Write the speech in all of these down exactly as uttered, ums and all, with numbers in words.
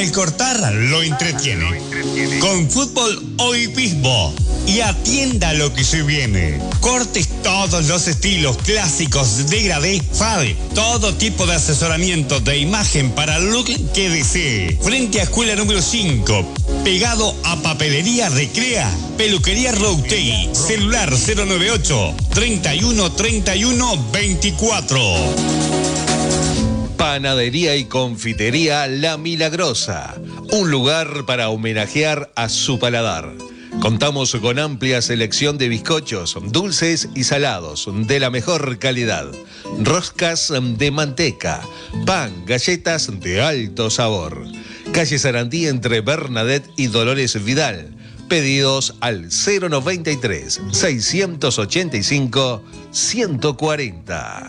El cortar lo entretiene. Con fútbol o hipismo. Y atienda lo que se viene. Cortes todos los estilos clásicos, degradé, fade. Todo tipo de asesoramiento de imagen para el look que desee. Frente a escuela número cinco. Pegado a papelería Recrea. Peluquería Routey. Celular cero nueve ocho, treinta y uno, treinta y uno, veinticuatro. Panadería y confitería La Milagrosa, un lugar para homenajear a su paladar. Contamos con amplia selección de bizcochos, dulces y salados de la mejor calidad, roscas de manteca, pan, galletas de alto sabor. Calle Sarandí entre Bernadette y Dolores Vidal. Pedidos al cero noventa y tres, seiscientos ochenta y cinco, ciento cuarenta.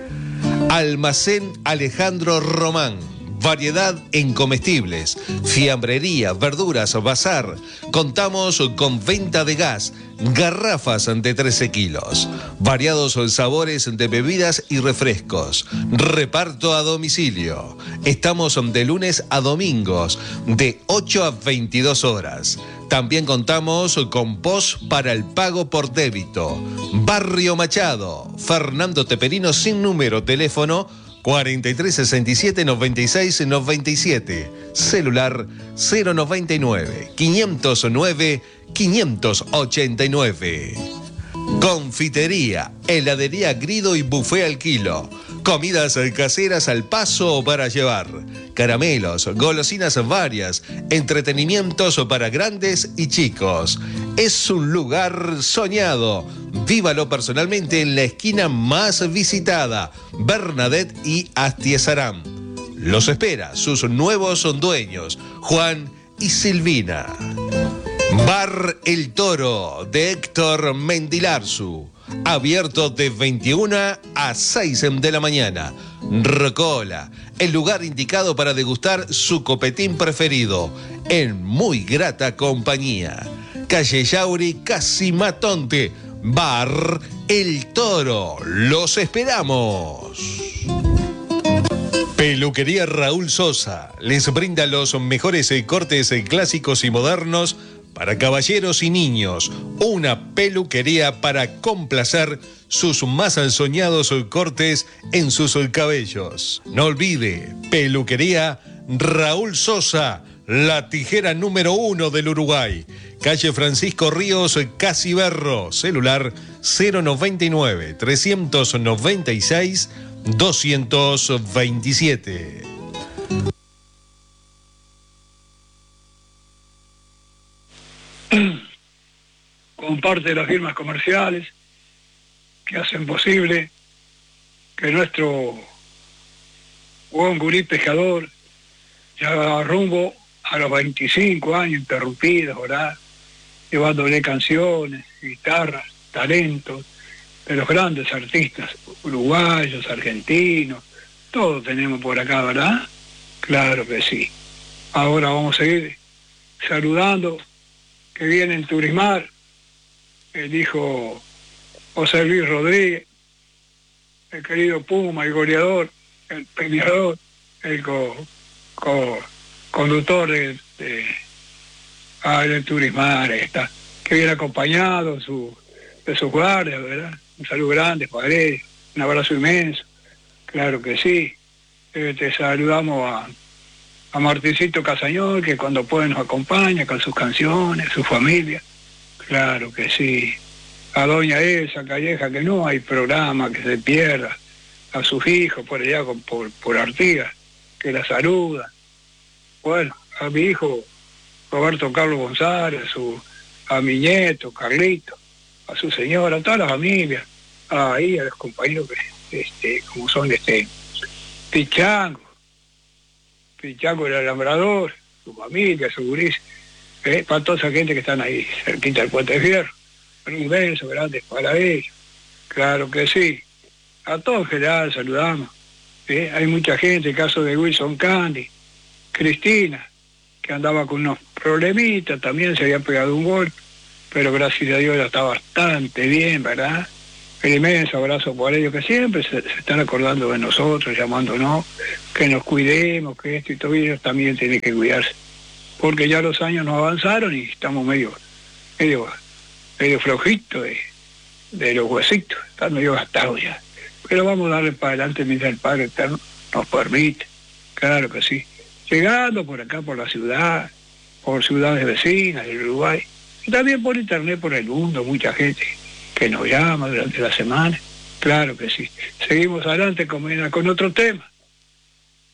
Almacén Alejandro Román. Variedad en comestibles, fiambrería, verduras, bazar. Contamos con venta de gas, garrafas de trece kilos, variados sabores de bebidas y refrescos. Reparto a domicilio. Estamos de lunes a domingos, de ocho a veintidós horas. También contamos con P O S para el pago por débito. Barrio Machado, Fernando Teperino sin número, teléfono cuarenta y tres sesenta y siete, noventa y seis noventa y siete. Celular cero noventa y nueve, quinientos nueve, quinientos ochenta y nueve. Confitería, heladería Grido y buffet al kilo. Comidas caseras al paso o para llevar. Caramelos, golosinas varias, entretenimientos para grandes y chicos. Es un lugar soñado. Vívalo personalmente en la esquina más visitada, Bernadette y Astiezarán. Los espera sus nuevos dueños, Juan y Silvina. Bar El Toro de Héctor Mendilarzu. Abierto de veintiuna a seis de la mañana. Rocola, el lugar indicado para degustar su copetín preferido, en muy grata compañía. Calle Yauri, casi Matonte. Bar El Toro. Los esperamos. Peluquería Raúl Sosa les brinda los mejores cortes clásicos y modernos para caballeros y niños. Una peluquería para complacer sus más soñados cortes en sus cabellos. No olvide, Peluquería Raúl Sosa, la tijera número uno del Uruguay. Calle Francisco Ríos, Casiberro. Celular cero noventa y nueve, trescientos noventa y seis, doscientos veintisiete. Comparte de las firmas comerciales que hacen posible que nuestro buen gurí pescador ya rumbo a los veinticinco años interrumpidos, ¿verdad? Llevándole canciones, guitarras, talentos de los grandes artistas uruguayos, argentinos, todos tenemos por acá, ¿verdad? Claro que sí. Ahora vamos a ir saludando que viene en Turismar el hijo José Luis Rodríguez, el querido Puma, el goleador, el peleador, el co, co, conductor de, de, ah, del Turismar, está, que viene acompañado su, de sus guardias, ¿verdad? Un saludo grande para él, un abrazo inmenso, claro que sí. Eh, te saludamos a, a Martincito Casañón, que cuando puede nos acompaña con sus canciones, su familia, claro que sí. A doña Elsa Calleja, que no hay programa que se pierda, a sus hijos por allá por, por Artigas, que la saludan. Bueno, a mi hijo Roberto Carlos González, a, su, a mi nieto Carlito, a su señora, a toda la familia, ahí a los compañeros que, este, como son este Pichango, Pichango el alambrador, su familia, su gurís, eh, para toda esa gente que están ahí, cerquita del Puente de Fierro. Un beso grande para ellos, claro que sí. A todos en general saludamos. ¿eh? Hay mucha gente, el caso de Wilson Candy, Cristina, que andaba con unos problemitas, también se había pegado un golpe, pero gracias a Dios ya está bastante bien, ¿verdad? El inmenso abrazo por ellos, que siempre se, se están acordando de nosotros, llamándonos, que nos cuidemos, que esto y todo, y ellos también tienen que cuidarse. Porque ya los años nos avanzaron y estamos medio, medio, medio flojitos de, de los huesitos, están medio gastados ya. Pero vamos a darle para adelante mientras el Padre Eterno nos permite, claro que sí. Llegando por acá, por la ciudad, por ciudades vecinas del Uruguay, y también por internet, por el mundo, mucha gente que nos llama durante la semana, claro que sí. Seguimos adelante con, con otro tema.